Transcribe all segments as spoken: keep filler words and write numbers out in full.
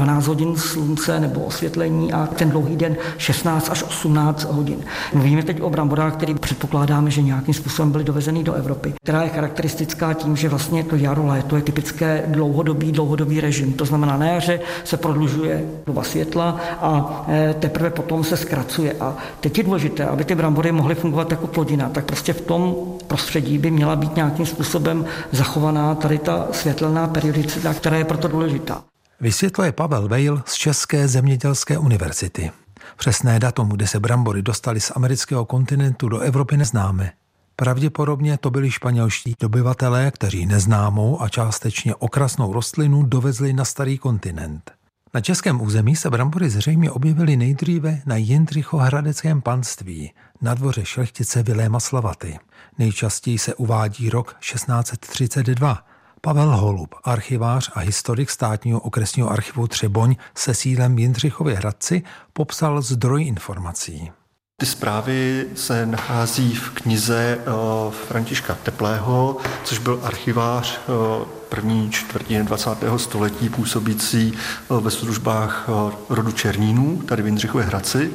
dvanáct hodin slunce nebo osvětlení a ten dlouhý den šestnáct až osmnáct hodin. Mluvíme teď o bramborách, které předpokládáme, že nějakým způsobem byly dovezeny do Evropy, která je charakteristická tím, že vlastně to jaro, léto je typické dlouhodobý, dlouhodobý režim. To znamená, na jaře se prodlužuje doba světla a teprve potom se zkracuje. A teď je důležité, aby ty brambory mohly fungovat jako plodina, tak prostě v tom prostředí by měla být nějakým způsobem zachovaná tady ta světelná periodicita, která je proto důležitá. Vysvětluje Pavel Vejl z České zemědělské univerzity. Přesné datum, kde se brambory dostaly z amerického kontinentu do Evropy, neznáme. Pravděpodobně to byli španělští dobyvatelé, kteří neznámou a částečně okrasnou rostlinu dovezli na starý kontinent. Na českém území se brambory zřejmě objevily nejdříve na Jindřichohradeckém panství na dvoře šlechtice Viléma Slavaty. Nejčastěji se uvádí rok šestnáct set třicet dva. Pavel Holub, archivář a historik Státního okresního archivu Třeboň se sídlem v Jindřichově Hradci, popsal zdroj informací. Ty zprávy se nachází v knize Františka Teplého, což byl archivář první čtvrtiny dvacátého století působící ve službách rodu Černínů, tady v Jindřichově Hradci.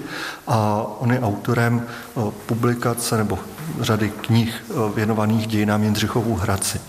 A on je autorem publikace nebo řady knih věnovaných dějinám Jindřichovu Hradci.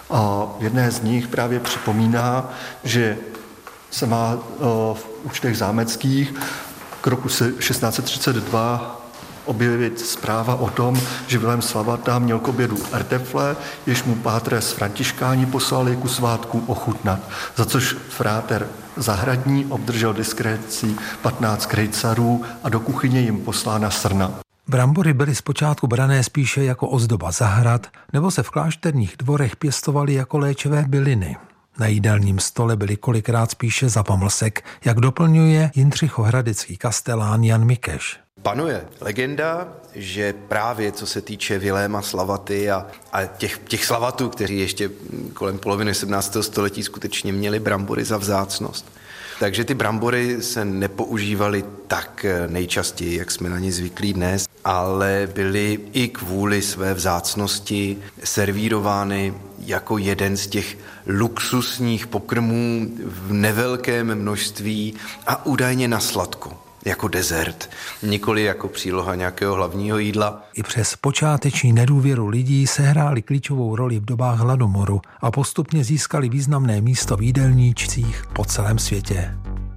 A v jedné z nich právě připomíná, že se má v účtech zámeckých k roku šestnáct set třicet dva objevit zpráva o tom, že Vilém Slavata měl k obědu ertefle, jež mu pátres františkáni poslali ku svátku ochutnat, za což fráter Zahradní obdržel diskrécí patnáct krejcarů a do kuchyně jim poslána srna. Brambory byly zpočátku brané spíše jako ozdoba zahrad, nebo se v klášterních dvorech pěstovaly jako léčivé byliny. Na jídelním stole byly kolikrát spíše za pomlsek, jak doplňuje jindřichohradecký kastelán Jan Mikeš. Panuje legenda, že právě co se týče Viléma Slavaty a, a těch, těch Slavatů, kteří ještě kolem poloviny sedmnáctého století skutečně měli brambory za vzácnost. Takže ty brambory se nepoužívaly tak nejčastěji, jak jsme na ně zvyklí dnes, ale byly i kvůli své vzácnosti servírovány jako jeden z těch luxusních pokrmů v nevelkém množství a údajně na sladko, jako dezert, nikoli jako příloha nějakého hlavního jídla. I přes počáteční nedůvěru lidí sehrály klíčovou roli v dobách hladomoru a postupně získali významné místo v jídelníčcích po celém světě.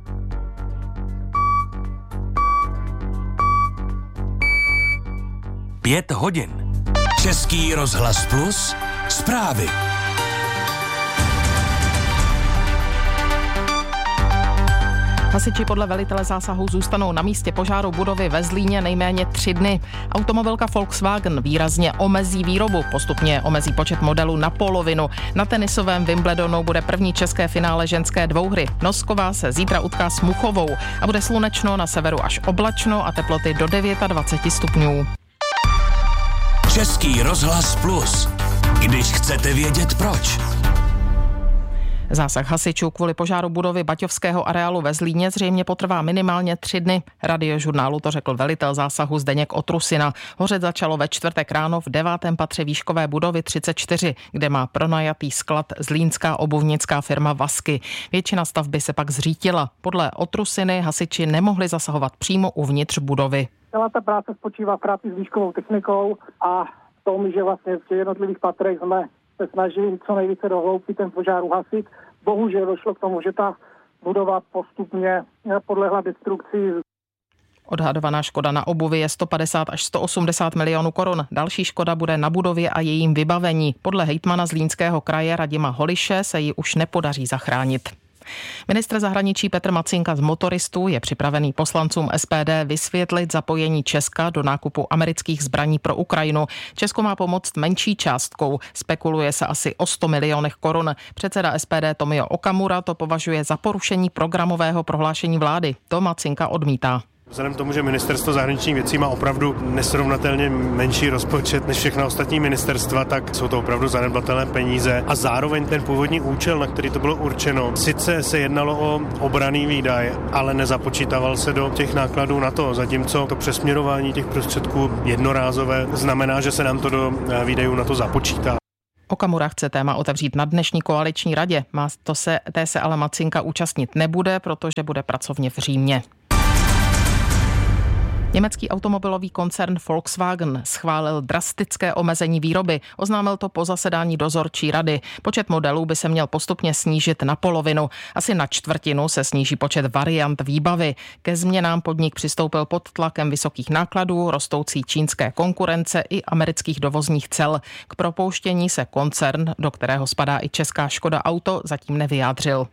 Pět hodin. Český rozhlas Plus. Zprávy. Hasiči podle velitele zásahu zůstanou na místě požáru budovy ve Zlíně nejméně tři dny. Automobilka Volkswagen výrazně omezí výrobu, postupně omezí počet modelů na polovinu. Na tenisovém Wimbledonu bude první české finále ženské dvouhry. Nosková se zítra utká s Muchovou a bude slunečno, na severu až oblačno a teploty do dvacet devět stupňů. Český rozhlas Plus. Když chcete vědět proč. Zásah hasičů kvůli požáru budovy Baťovského areálu ve Zlíně zřejmě potrvá minimálně tři dny. Radiožurnálu to řekl velitel zásahu Zdeněk Otrusina. Hořet začalo ve čtvrtek ráno v devátém patře výškové budovy třicet čtyři, kde má pronajatý sklad zlínská obuvnická firma Vasky. Většina stavby se pak zřítila. Podle Otrusiny hasiči nemohli zasahovat přímo uvnitř budovy. Celá ta práce spočívá v práci s výškovou technikou a v tom, že vlastně v těch jednotlivých patrech jsme se snažili co nejvíce do hloubky ten požár uhasit. Bohužel došlo k tomu, že ta budova postupně podlehla destrukci. Odhadovaná škoda na obuvi je sto padesát až sto osmdesát milionů korun. Další škoda bude na budově a jejím vybavení. Podle hejtmana Zlínského kraje Radima Holiše se ji už nepodaří zachránit. Ministr zahraničí Petr Macinka z Motoristů je připravený poslancům S P D vysvětlit zapojení Česka do nákupu amerických zbraní pro Ukrajinu. Česko má pomoct menší částkou. Spekuluje se asi o sto milionech korun. Předseda S P D Tomio Okamura to považuje za porušení programového prohlášení vlády. To Macinka odmítá. Vzhledem k tomu, že ministerstvo zahraničních věcí má opravdu nesrovnatelně menší rozpočet než všechna ostatní ministerstva, tak jsou to opravdu zanedbatelné peníze a zároveň ten původní účel, na který to bylo určeno, sice se jednalo o obranný výdaj, ale nezapočítaval se do těch nákladů na to, zatímco to přesměrování těch prostředků jednorázové znamená, že se nám to do výdajů na to započítá. Okamura chce téma otevřít na dnešní koaliční radě. Má to se, té se ale Macinka účastnit nebude, protože bude pracovně v Římě. Německý automobilový koncern Volkswagen schválil drastické omezení výroby. Oznámil to po zasedání dozorčí rady. Počet modelů by se měl postupně snížit na polovinu. Asi na čtvrtinu se sníží počet variant výbavy. Ke změnám podnik přistoupil pod tlakem vysokých nákladů, rostoucí čínské konkurence i amerických dovozních cel. K propouštění se koncern, do kterého spadá i česká Škoda Auto, zatím nevyjádřil.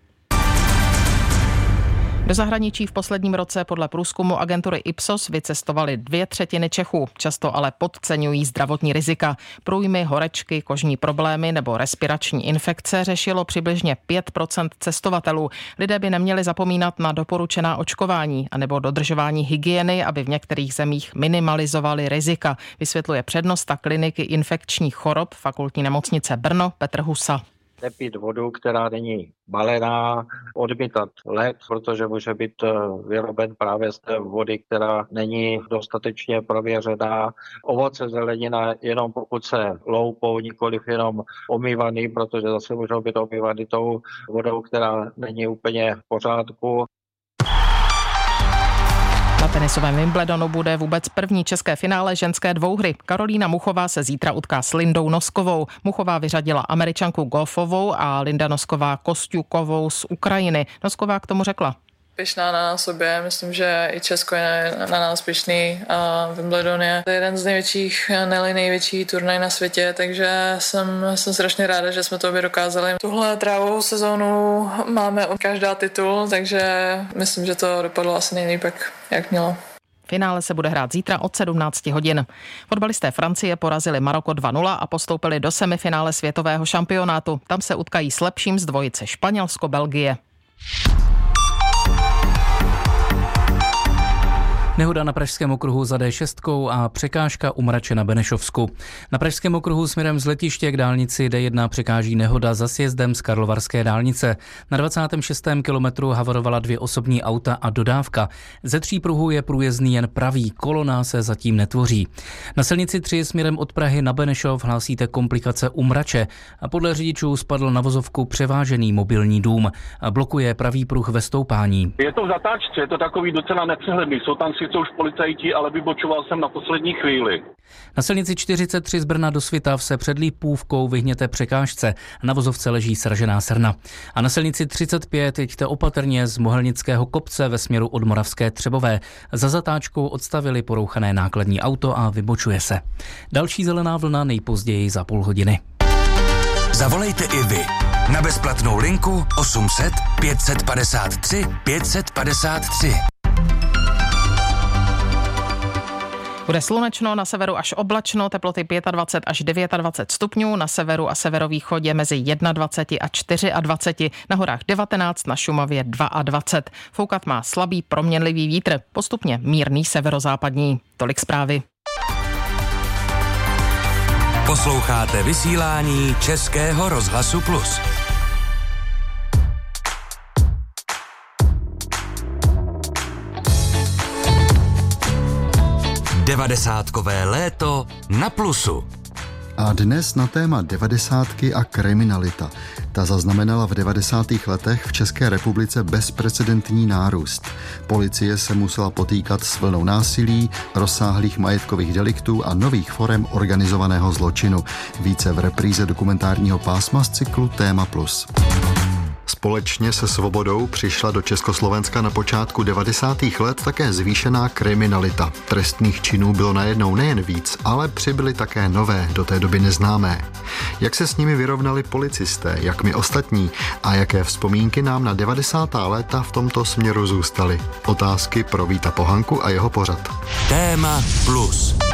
Do zahraničí v posledním roce podle průzkumu agentury Ipsos vycestovali dvě třetiny Čechů, často ale podceňují zdravotní rizika. Průjmy, horečky, kožní problémy nebo respirační infekce řešilo přibližně pět procent cestovatelů. Lidé by neměli zapomínat na doporučená očkování anebo dodržování hygieny, aby v některých zemích minimalizovali rizika, vysvětluje přednosta kliniky infekčních chorob Fakultní nemocnice Brno Petr Husa. Nepít vodu, která není balená, odmítat led, protože může být vyroben právě z té vody, která není dostatečně prověřená. Ovoce, zelenina jenom pokud se loupou, nikoliv jenom omývaný, protože zase můžou být omývaný tou vodou, která není úplně v pořádku. Na tenisovém Wimbledonu bude vůbec první české finále ženské dvouhry. Karolína Muchová se zítra utká s Lindou Noskovou. Muchová vyřadila Američanku Goffovou a Linda Nosková Kostjukovou z Ukrajiny. Nosková k tomu řekla: Pyšná na sobě, myslím, že i Česko je na nás pyšný a Wimbledon je jeden z největších, ne největší turnaj na světě, takže jsem, jsem strašně ráda, že jsme to obě dokázali. Tuhle trávovou sezónu máme každá titul, takže myslím, že to dopadlo asi nejlíp, jak mělo. Finále se bude hrát zítra od sedmnáct hodin. Fotbalisté Francie porazili Maroko dva nula a postoupili do semifinále světového šampionátu. Tam se utkají s lepším z dvojice Španělsko-Belgie. Nehoda na Pražském okruhu za dé šest a překážka u Mrače na Benešovsku. Na Pražském okruhu směrem z letiště k dálnici dé jedna překáží nehoda za sjezdem z Karlovarské dálnice. Na dvacátém šestém kilometru havarovala dvě osobní auta a dodávka. Ze tří pruhů je průjezdný jen pravý, kolona se zatím netvoří. Na silnici tři směrem od Prahy na Benešov hlásíte komplikace u Mrače a podle řidičů spadl na vozovku převážený mobilní dům. Blokuje pravý pruh ve stoupání. Je to v zatáčce, je to takový docela nepřehledný. Jsou tam sice už policajti, ale vybočoval jsem na poslední chvíli. Na silnici čtyřicet tři z Brna do Svitav se před Lípůvkou vyhněte překážce. Na vozovce leží sražená srna. A na silnici třicet pět jeďte opatrně z Mohelnického kopce ve směru od Moravské Třebové. Za zatáčkou odstavili porouchané nákladní auto a vybočuje se. Další zelená vlna nejpozději za půl hodiny. Zavolejte i vy na bezplatnou linku osm set pět set padesát tři pět set padesát tři. Bude slunečno, na severu až oblačno, teploty dvacet pět až dvacet devět stupňů, na severu a severovýchodě mezi dvacet jedna a dvacet čtyři, na horách devatenáct, na Šumavě dvacet dva. Foukat má slabý proměnlivý vítr, postupně mírný severozápadní. Tolik zprávy. Posloucháte vysílání Českého rozhlasu Plus. Devadesátkové léto na Plusu. A dnes na téma devadesátky a kriminalita. Ta zaznamenala v devadesátých letech v České republice bezprecedentní nárůst. Policie se musela potýkat s vlnou násilí, rozsáhlých majetkových deliktů a nových forem organizovaného zločinu. Více v repríze dokumentárního pásma z cyklu Téma Plus. Společně se svobodou přišla do Československa na počátku devadesátých let také zvýšená kriminalita. Trestných činů bylo najednou nejen víc, ale přibyly také nové, do té doby neznámé. Jak se s nimi vyrovnali policisté, jak my ostatní a jaké vzpomínky nám na devadesátá léta v tomto směru zůstaly? Otázky pro Víta Pohanku a jeho pořad. Téma Plus.